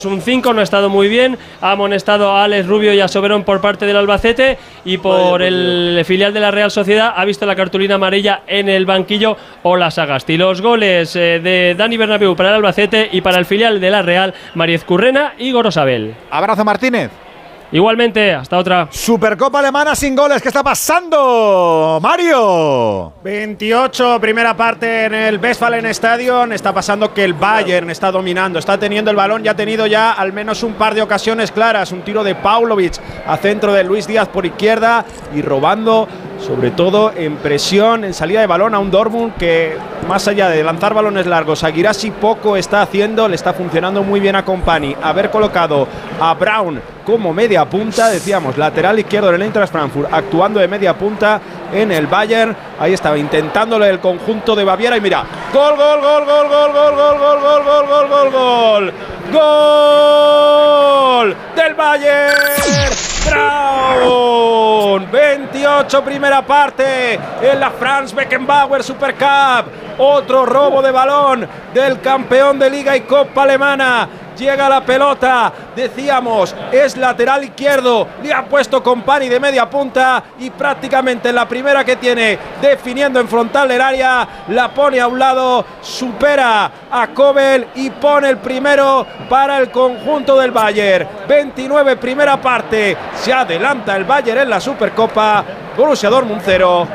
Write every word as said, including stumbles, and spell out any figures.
Un cinco, no ha estado muy bien, ha amonestado a Alex Rubio y a Soberón por parte del Albacete, y por el filial de la Real Sociedad ha visto la cartulina amarilla en el banquillo Ola Sagasti. Los goles eh, de Dani Bernabéu para el Albacete y para el filial de la Real, Mariez Currena y Gorosabel. Abrazo, Martínez. Igualmente, hasta otra. Supercopa alemana sin goles. ¿Qué está pasando, Mario? veintiocho, primera parte en el Westfalen Stadion. Está pasando que el Bayern está dominando, está teniendo el balón y ha tenido ya al menos un par de ocasiones claras. Un tiro de Paulovic a centro de Luis Díaz por izquierda y robando, sobre todo en presión, en salida de balón, a un Dortmund que, más allá de lanzar balones largos, a Guirassy poco está haciendo. Le está funcionando muy bien a Kompany. Haber colocado a Braun como media punta, decíamos, lateral izquierdo del Eintracht Frankfurt, actuando de media punta en el Bayern. Ahí estaba intentándole el conjunto de Baviera y mira, gol, gol, gol, gol, gol, gol, gol, gol, gol, gol, gol, gol, gol, gol del Bayern. Braun, veintiocho, primera parte en la Franz Beckenbauer Super Cup. Otro robo de balón del campeón de Liga y Copa alemana. Llega la pelota, decíamos, es lateral izquierdo, le ha puesto Kompany de media punta y prácticamente la primera que tiene, definiendo en frontal del área, la pone a un lado, supera a Kobel y pone el primero para el conjunto del Bayern. veintinueve, primera parte, se adelanta el Bayern en la Supercopa. Borussia Dortmund cero,